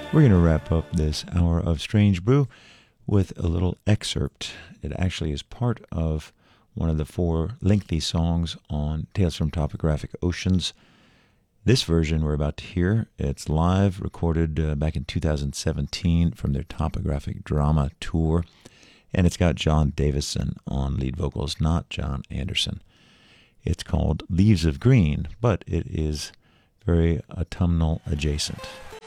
We're going to wrap up this hour of Strange Brew with a little excerpt. It actually is part of one of the 4 lengthy songs on Tales from Topographic Oceans. This version we're about to hear, it's live, recorded back in 2017 from their Topographic Drama Tour, and it's got John Davison on lead vocals, not John Anderson. It's called Leaves of Green, but it is very autumnal adjacent.